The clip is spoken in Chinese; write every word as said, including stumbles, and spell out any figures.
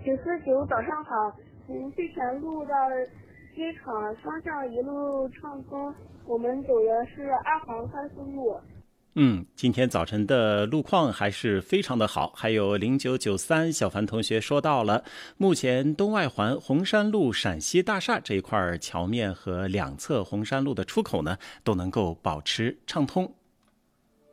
九四九早上好，嗯，费泉路到机场方向一路畅通，我们走的是二环快速路。 嗯，今天早晨的路况还是非常的好。还有零九九三小凡同学说到了，目前东外环红山路陕西大厦这一块桥面和两侧红山路的出口呢，都能够保持畅通。